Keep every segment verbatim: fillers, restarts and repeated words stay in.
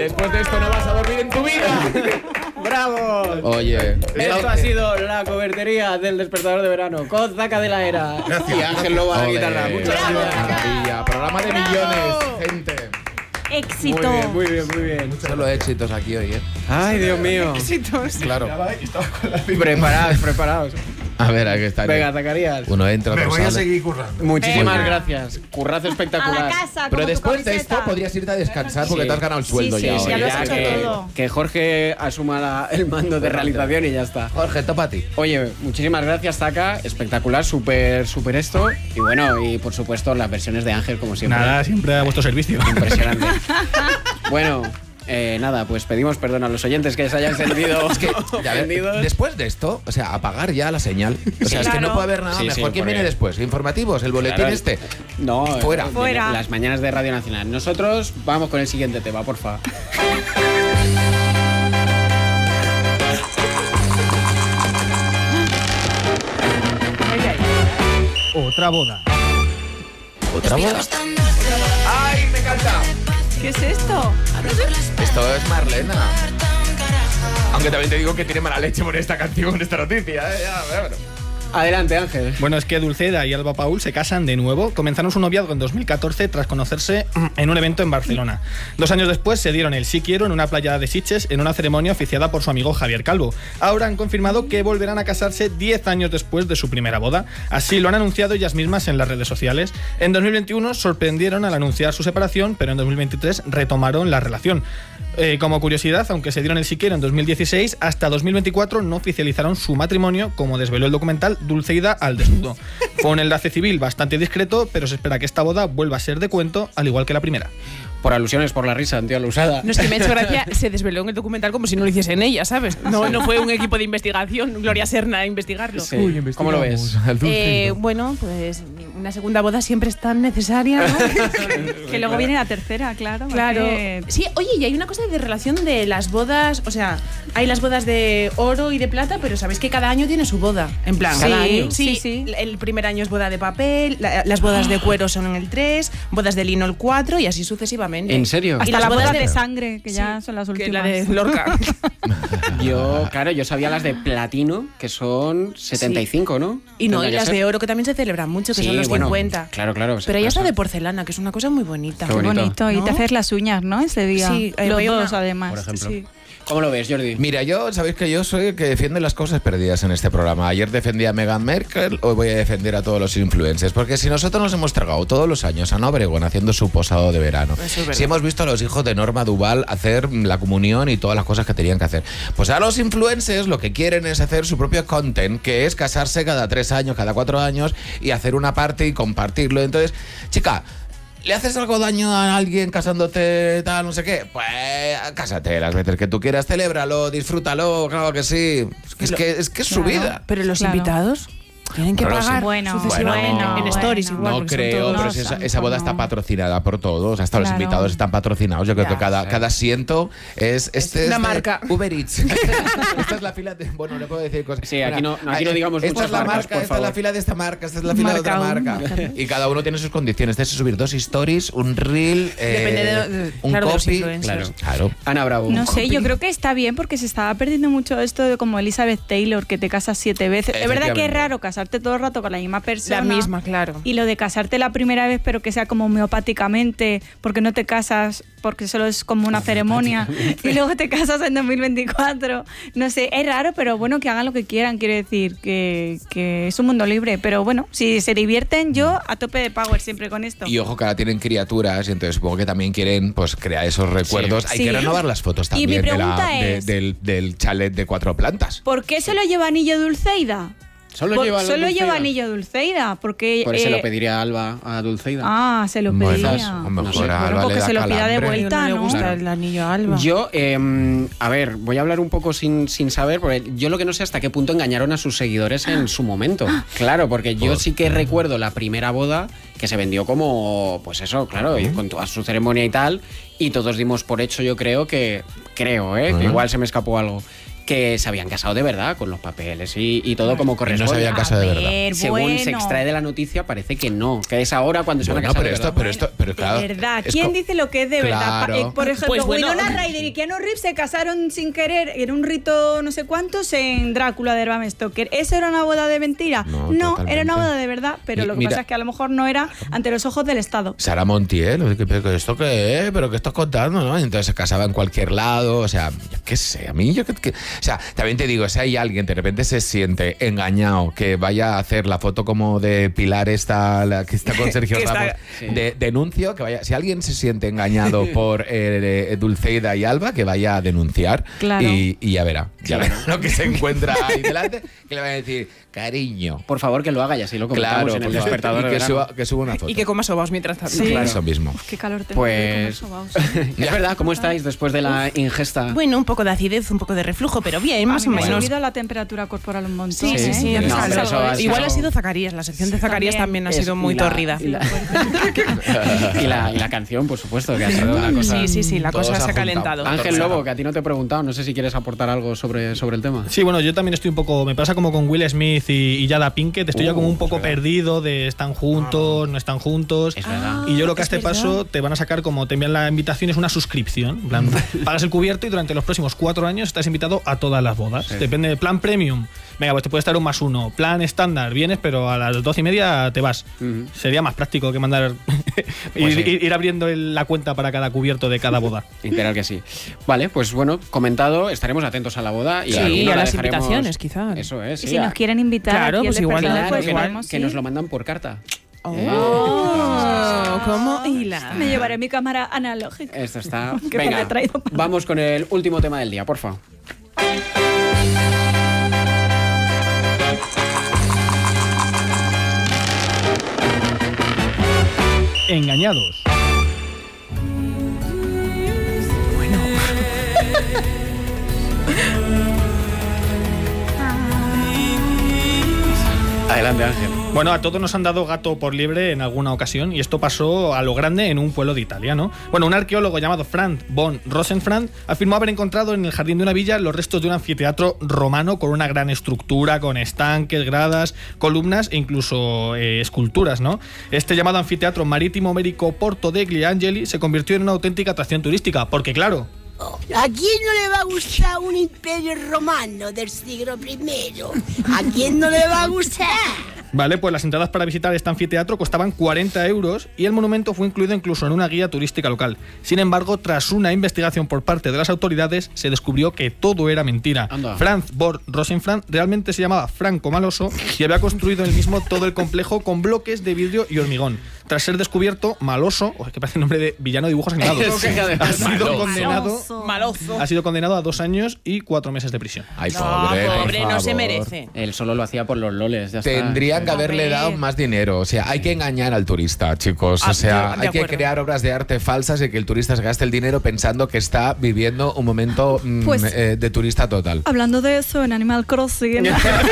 después de esto no vas a dormir en tu vida. ¡Bravo! Oye, esto ha sido la cobertería del despertador de verano con Zaca de la Era. Gracias. Y Ángel Lobo a la guitarra. Muchas gracias. Maravilla. Programa de millones, gente. Éxito. Muy bien, muy bien, muy bien. Solo éxitos aquí hoy, ¿eh? Ay, Dios mío. Éxitos. Claro. Preparados, preparados. A ver, aquí está. Venga, Zacarías. Uno entra, Me otro voy a sale. seguir currando. Muchísimas Venga. gracias. Currazo A espectacular. la casa, Pero como después tu de esto camiseta. podrías irte a descansar porque Sí. te has ganado el sueldo Sí, ya sí, hoy. ya lo has Ya hecho que, todo. que Jorge asuma la- el mando de realización y ya está. Jorge, topa a ti. Oye, muchísimas gracias, Zaca. Espectacular, súper, súper esto. Y bueno, y por supuesto las versiones de Ángel, como siempre. Nada, siempre a vuestro servicio. Impresionante. Bueno, eh, nada, pues pedimos perdón a los oyentes que se hayan sentido Es que, ya ves, ofendidos. después de esto, o sea, apagar ya la señal. O sea, es que claro. no puede haber nada Sí, mejor. sí, ¿Quién porque- viene después? ¿Informativos? ¿El boletín Claro. este? No, Fuera. eh, Fuera. Las mañanas de Radio Nacional. Nosotros vamos con el siguiente tema, por favor. Otra boda. ¿Otra boda? ¡Ay, me encanta! ¿Qué es esto? Esto es Marlena. Aunque también te digo que tiene mala leche por esta canción, esta noticia. ¿eh? Ya, bueno. Adelante, Ángel. Bueno, es que Dulceida y Alba Paul se casan de nuevo. Comenzaron su noviazgo en dos mil catorce tras conocerse en un evento en Barcelona. Dos años después se dieron el sí quiero en una playa de Sitges en una ceremonia oficiada por su amigo Javier Calvo. Ahora han confirmado que volverán a casarse diez años después de su primera boda. Así lo han anunciado ellas mismas en las redes sociales. En dos mil veintiuno sorprendieron al anunciar su separación, pero en dos mil veintitrés retomaron la relación. Eh, como curiosidad, aunque se dieron el sí quiero en dos mil dieciséis, hasta dos mil veinticuatro no oficializaron su matrimonio, como desveló el documental Dulceida al desnudo. Fue un enlace civil bastante discreto, pero se espera que esta boda vuelva a ser de cuento, al igual que la primera. Por alusiones, por la risa, tío, la usada. No, es que me ha hecho gracia, se desveló en el documental como si no lo hiciesen ella, ¿sabes? No, no fue un equipo de investigación, Gloria Serna a investigarlo. Sí. ¿Cómo lo ves? Eh, bueno, pues una segunda boda siempre es tan necesaria, ¿no? Que luego viene la tercera, claro. Claro. porque- Sí, oye, y hay una cosa de relación de las bodas, o sea, hay las bodas de oro y de plata, pero sabéis que cada año tiene su boda, en plan, Sí, cada año. sí, sí. El primer año es boda de papel, la- las bodas de cuero son en el tres, bodas de lino el cuatro y así sucesivamente. ¿En serio? Y Hasta las las bodas bodas de de- sangre, que ya Sí, son las que últimas. la de Lorca. Yo, claro, yo sabía las de platino, que son setenta y cinco, ¿no? Y no, Tendría y que las ser. de oro que también se celebran mucho, que Sí, son los bueno, cincuenta. Claro, claro. Pero hay hasta pasa. de porcelana, que es una cosa muy bonita. Qué Qué bonito. bonito. Y ¿No? te haces las uñas, ¿no? Ese día. Sí, eh, los voy a dos, una- además. Por ejemplo. Sí. ¿Cómo lo ves, Jordi? Mira, yo, sabéis que yo soy el que defiende las cosas perdidas en este programa. Ayer defendí a Meghan Merkel, hoy voy a defender a todos los influencers. Porque si nosotros nos hemos tragado todos los años a Ana Obregón haciendo su posado de verano, Eso es verdad. si hemos visto a los hijos de Norma Duval hacer la comunión y todas las cosas que tenían que hacer, pues a los influencers lo que quieren es hacer su propio content, que es casarse cada tres años, cada cuatro años y hacer una parte y compartirlo. Entonces, chica, ¿le haces algo daño a alguien casándote tal, no sé qué? Pues cásate las veces que tú quieras, celébralo, disfrútalo, claro que sí. Es que es, que, es, que es su Claro. vida. Pero los Claro. invitados tienen que Bueno, pagar sí. Bueno, sucesivamente. bueno, en stories bueno. igual. No porque son creo, todos- pero No, si esa, tanto esa boda no. está patrocinada por todos, hasta los Claro. invitados están patrocinados. Yo creo Ya, que cada, sí. cada asiento es, este una es de marca. Uber Eats. Esta es la fila de. Bueno, le puedo decir cosas. Sí, aquí no- aquí no digamos esta muchas es la marcas, marca, por esta es la favor. fila de esta marca, esta es la fila de otra Marca marca. uno. Y cada uno tiene sus condiciones. Tienes que subir dos stories, un reel, eh, Depende de- de- un claro, de los copy. influencers. Claro. Ana Bravo. No sé, yo creo que está bien porque se estaba perdiendo mucho esto de como Elizabeth Taylor, que te casas siete veces. Es verdad que es Efectivamente. raro casarte todo el rato con la misma persona. La misma, claro. Y lo de casarte la primera vez, pero que sea como homeopáticamente, porque no te casas, porque solo es como una ceremonia, y luego te casas en dos mil veinticuatro. No sé, es raro, pero bueno, que hagan lo que quieran, quiero decir, que, que es un mundo libre. Pero bueno, si se divierten, yo a tope de power siempre con esto. Y ojo que ahora tienen criaturas y entonces supongo que también quieren pues crear esos recuerdos. Hay Sí. que renovar las fotos Y también mi de la- pregunta de- es- del, del chalet de cuatro plantas. ¿Por qué se lo lleva anillo Dulceida? Solo Por- lleva, solo Dulceida. lleva anillo Dulceida, porque... Por eso eh, lo pediría Alba a Dulceida. Ah, se lo Bueno, pedía. a lo mejor No sé. a Bueno, Alba porque le da se lo pida de calambre. vuelta. no le ¿no? gusta Claro. el anillo a Alba. Yo, eh, a ver, voy a hablar un poco sin, sin saber, porque yo lo que no sé hasta qué punto engañaron a sus seguidores en su momento. Claro, porque yo sí que recuerdo la primera boda que se vendió como, pues eso, claro, y con toda su ceremonia y tal, y todos dimos por hecho, yo creo que, creo, ¿eh? que Ajá. igual se me escapó algo. que se habían casado de verdad, con los papeles y, y todo como corresponde. No se habían casado de verdad. ver, Según bueno. se extrae de la noticia, parece que no, que es ahora cuando se van a Bueno, casar pero de esto, verdad. pero esto, pero claro. De verdad, es ¿quién co- dice lo que es de verdad? Claro. Pa- eh, por ejemplo, Pues bueno, Winona Ryder y Keanu Reeves se casaron sin querer en un rito no sé cuántos en Drácula de Bram Stoker. ¿Eso era una boda de mentira? No, No, totalmente. era una boda de verdad, pero Mi- lo que mira- pasa es que a lo mejor no era ante los ojos del Estado. Sara Montiel, oye, ¿qué- pero ¿esto qué es? ¿Pero qué estás contando? ¿No? Y entonces se casaba en cualquier lado, o sea, yo qué sé, a mí yo qué... qué- O sea, también te digo, si hay alguien de repente se siente engañado, que vaya a hacer la foto como de Pilar esta, la que está con Sergio Que está- Ramos, sí. de, denuncio, que vaya, si alguien se siente engañado por eh, eh, Dulceida y Alba, que vaya a denunciar Claro. y, y ya verá, ya verá lo que se encuentra ahí delante, que le va a decir, cariño, Por favor, que lo haga y así lo comentamos claro, en el por favor, despertador. y de que verano. suba, que suba una foto. Y que coma sobaos mientras tanto. Sí. Claro, eso mismo. Qué calor tengo. Pues- de comer sobaos. Es verdad, ¿cómo estáis después de la ingesta? Bueno, un poco de acidez, un poco de reflujo, pero bien, más A o mí me ha menos. subido la temperatura corporal un montón. Sí, sí, ¿eh? sí. No, o sea, pero algo eso es- ha igual sido- ha sido Zacarías, la sección de Sí, Zacarías también. también ha Es- sido muy y la- torrida. Y la, y la- y la canción, por supuesto, que ha sido una cosa... Sí, sí, sí, la Todo cosa se se ha ha calentado. juntado. Ángel Lobo, que a ti no te he preguntado, no sé si quieres aportar algo sobre, sobre el tema. Sí, bueno, yo también estoy un poco. Me pasa como con Will Smith y, y Jada Pinkett. Estoy ya Uh, como un es poco verdad. perdido de están juntos, no están juntos. Es verdad. Y yo creo que a es este verdad. paso te van a sacar como te envían la invitación, es una suscripción. En plan, pagas el cubierto y durante los próximos cuatro años estás invitado a todas las bodas. Sí. Depende de plan premium. Venga, pues te puede estar un más uno. Plan estándar, vienes, pero a las doce y media te vas. Ujú. Sería más práctico que mandar Pues ir, sí. ir- ir abriendo el- la cuenta para cada cubierto de cada boda. Literal que sí. Vale, pues bueno, comentado, estaremos atentos a la boda y Sí, alguno y a la las dejaremos- invitaciones, quizá. Eso es, Y sí, si a- nos quieren invitar, Claro, aquí pues el igual despertador, nada, claro, pues que, no- vamos, que sí. nos lo mandan por carta. Oh, ¿cómo hila? Me llevaré mi cámara analógica. Esto está... Que me Venga, había traído para- vamos con el último tema del día, porfa. Engañados. Adelante, Ángel. Bueno, a todos nos han dado gato por liebre en alguna ocasión y esto pasó a lo grande en un pueblo de Italia, ¿no? Bueno, un arqueólogo llamado Franz von Rosenfranz afirmó haber encontrado en el jardín de una villa los restos de un anfiteatro romano con una gran estructura, con estanques, gradas, columnas e incluso eh, esculturas, ¿no? Este llamado anfiteatro marítimo Merico Porto degli Angeli se convirtió en una auténtica atracción turística, porque claro, ¿A quién no le va a gustar un imperio romano del siglo primero? ¿A quién no le va a gustar? Vale, pues las entradas para visitar este anfiteatro costaban cuarenta euros y el monumento fue incluido incluso en una guía turística local. Sin embargo, tras una investigación por parte de las autoridades, se descubrió que todo era mentira. Anda. Franz von Rosenfranz realmente se llamaba Franco Maloso y había construido él mismo todo el complejo con bloques de vidrio y hormigón. Tras ser descubierto, Maloso, oh, que parece el nombre de villano de dibujos animados, Sí, ha sido Maloso. condenado, Malozo. ha sido condenado a dos años y cuatro meses de prisión. Ay, No, pobre, por pobre, no se favor. merece. Él solo lo hacía por los loles, ya está. Tendrían que A haberle ver. dado más dinero. O sea, hay que engañar al turista, chicos. Ah, O sea, yo- de hay que acuerdo. crear obras de arte falsas y que el turista se gaste el dinero pensando que está viviendo un momento mm, Pues- eh, de turista total. Hablando de eso, en Animal Crossing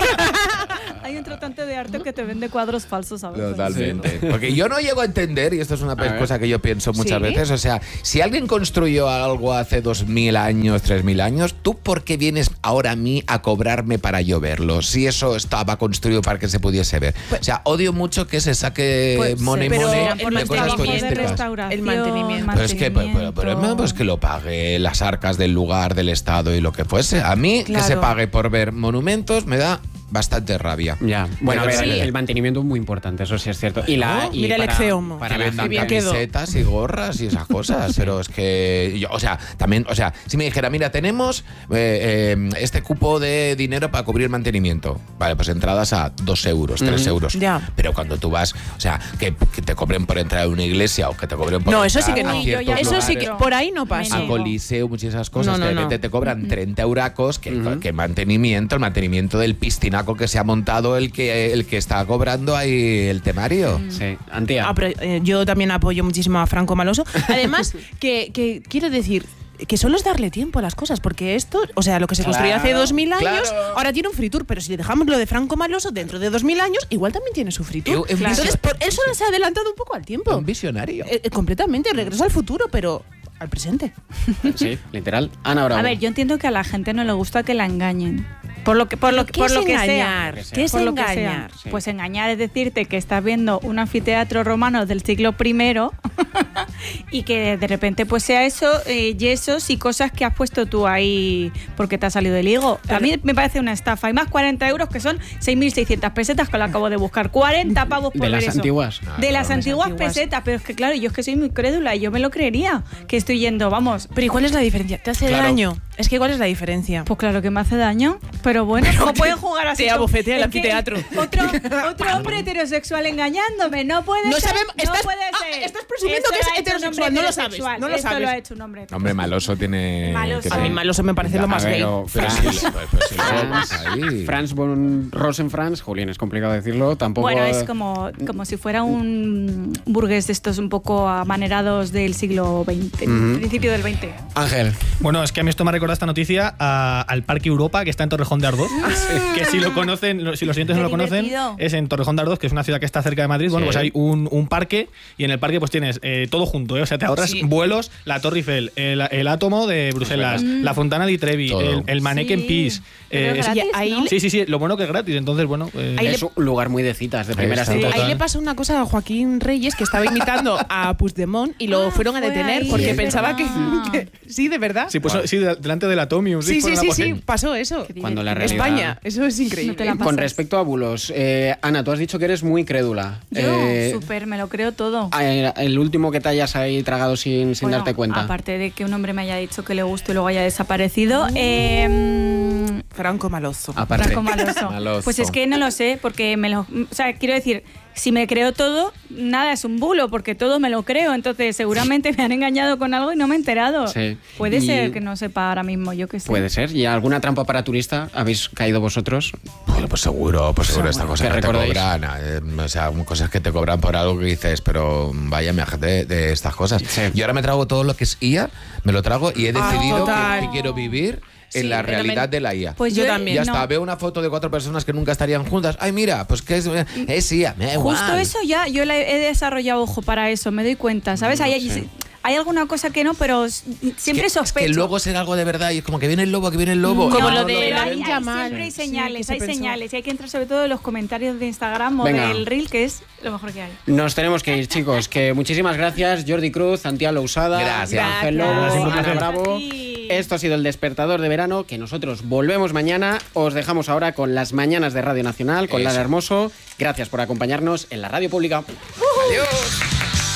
hay un tratante de arte que te vende cuadros falsos a veces. Totalmente. Porque yo no llego a entender, y esto es una ver. cosa que yo pienso muchas ¿Sí? veces, o sea, si alguien construyó algo hace dos mil años, tres mil años, ¿tú por qué vienes ahora a mí a cobrarme para yo verlo? Si eso estaba construido para que se pudiese ver. o sea, odio mucho que se saque Pues, money pero money el de cosas mantenimiento de turísticas. restauración, El mantenimiento. Pero es que, pero, pero, pero, mantenimiento. pues que lo pague las arcas del lugar, del Estado y lo que fuese. A mí, que Claro. se pague por ver monumentos, me da bastante rabia. Ya, bueno, a De ver, verdad. el mantenimiento es muy importante, eso sí es cierto. Y la, ¿No? y Mira el para- Exeomo. Para Que la vendan Qué bien quedó. camisetas y gorras y esas cosas, pero es que yo, o sea, también, o sea, si me dijera, mira, tenemos eh, eh, este cupo de dinero para cubrir mantenimiento, vale, pues entradas a dos euros, tres Ujú. euros, Ya. pero cuando tú vas, o sea, que, que te cobren por entrar a una iglesia o que te cobren por No, eso sí entrar que a no. Uy, yo ciertos ya Eso sí que lugares, por ahí no pasa. a Me Coliseo, muchas esas cosas, No, no, que de no. repente te cobran treinta euracos, que, Ujú. que mantenimiento, el mantenimiento del piscinaco que se ha montado el que, el que está cobrando ahí el temario. Sí, Antía. Ah, pero, eh, yo también apoyo muchísimo a Franco Maloso. Además, que, que quiero decir que solo es darle tiempo a las cosas, porque esto, o sea, lo que se construyó hace Claro, dos mil años, claro. ahora tiene un free tour, pero si le dejamos lo de Franco Maloso dentro de dos mil años, igual también tiene su free tour. Eu- eu- Entonces, Claro. por- él solo se ha adelantado un poco al tiempo. Un visionario. Eh, eh, completamente, regreso al futuro, pero al presente. Sí, literal. Ana Bravo. A ver, yo entiendo que a la gente no le gusta que la engañen. Por lo que, por lo, ¿Qué por es lo que engañar? sea. ¿Qué es Por lo que sea. engañar? Sí. Pues engañar es decirte que estás viendo un anfiteatro romano del siglo primero y que de repente pues sea eso, eh, yesos y cosas que has puesto tú ahí porque te ha salido el higo. A mí me parece una estafa. Y más cuarenta euros que son seis mil seiscientas pesetas que lo acabo de buscar. cuarenta pavos por De ver las eso. antiguas. De las no, antiguas antiguas. pesetas. Pero es que claro, yo es que soy muy crédula y yo me lo creería. Que estoy yendo, vamos. Pero ¿y cuál es la diferencia? ¿Te hace Claro. daño? Es que ¿cuál es la diferencia? Pues claro que me hace daño, pero bueno, no pueden jugar así. te abofetea el Es que anfiteatro. Otro, otro hombre heterosexual engañándome, no puede No ser. sabemos- no estás- puede ah, ser. estás presumiendo Esto que es lo ha hecho un heterosexual, hombre no lo sabes, heterosexual, no lo esto sabes. lo ha hecho un hombre. Hombre, Maloso tiene... Maloso. tiene- A mí Maloso me parece lo más A ver, gay. o- Pero Franz- sí, pues, pues sí, lo Franz, vamos ahí. Franz von Rosenfranz, Julián, es complicado decirlo, tampoco... Bueno, es como, como si fuera un burgués de estos un poco amanerados del siglo veinte, Ujú. principio del veinte. Ángel. Bueno, es que a mí esto me ha recordado esta noticia a- al Parque Europa, que está en Torrejón de Ardoz. Que si lo conocen, lo- si los siguientes Qué no lo conocen, divertido. es en Torrejón de Ardoz, que es una ciudad que está cerca de Madrid. Bueno, Sí. pues hay un, un parque y en el parque pues tienes eh, todo junto, ¿eh? O sea, te ahorras Sí. vuelos, la Torre Eiffel, el, el átomo de Bruselas, la Fontana di Trevi, Todo. el, el Mannequin Sí. Peace. Pero eh, es es- gratis, ahí ¿no? le- sí, sí, sí, lo bueno que es gratis. Entonces, bueno, eh, Ahí Es un lugar muy de citas, de primera está. cita. Total. Ahí le pasó una cosa a Joaquín Reyes, que estaba imitando a Puigdemont y lo Ah, fueron a fue detener ahí, porque es pensaba que, verdad. que- Sí, de verdad. sí, pues, sí, de- delante del Atomium. sí, fue sí, una sí, cosa- sí, pasó eso. Cuando la En realidad- España, eso es increíble. No te la Con pasas. respecto a bulos, eh, Ana, tú has dicho que eres muy crédula. Yo, Eh, súper, me lo creo todo. eh, el último que te hayas ahí tragado sin, sin Bueno, darte cuenta. Aparte de que un hombre me haya dicho que le gusto y luego haya desaparecido. eh, Franco Malozo. Aparte. Franco Maloso. Maloso. Pues es que no lo sé, porque me lo. O sea, quiero decir, si me creo todo, nada es un bulo, porque todo me lo creo. Entonces, seguramente me han engañado con algo y no me he enterado. Sí. Puede Y- ser que no sepa ahora mismo, yo qué sé. Puede ser. ¿Y alguna trampa para turista habéis caído vosotros? Bueno, pues seguro, pues seguro esta cosa ¿Qué que te recordáis? cobran, eh, o sea, cosas que te cobran por algo que dices, pero vaya me de, de estas cosas. Sí. Yo ahora me trago todo lo que es I A, me lo trago y he Ah, decidido total. que, que quiero vivir Sí, en la pero realidad me- de la I A. Pues Yo yo, también. Ya no. está, veo una foto de cuatro personas que nunca estarían juntas. Ay, mira, pues que es, es I A, me da igual. Justo eso ya, yo la he he desarrollado ojo para eso, me doy cuenta, ¿sabes? Hay, sí. hay alguna cosa que no, pero s- siempre Es que, sospecho. es que luego será algo de verdad y es como que viene el lobo, que viene el lobo. Como No, lo de pero la hay- Lamin hay- Yamal. Siempre hay Sí, señales, que se hay pensó. señales. Y hay que entrar sobre todo en los comentarios de Instagram o Venga. del Reel, que es lo mejor que hay. Nos tenemos que ir, chicos. Que muchísimas gracias, Jordi Cruz, Santiago Lousada, Gracias. Ángel Gracias. Lobo, Gracias, un Ana placer. Bravo. A ti. Esto ha sido el Despertador de Verano, que nosotros volvemos mañana. Os dejamos ahora con las mañanas de Radio Nacional, con Eso. Lara Hermoso. Gracias por acompañarnos en la radio pública. Adiós.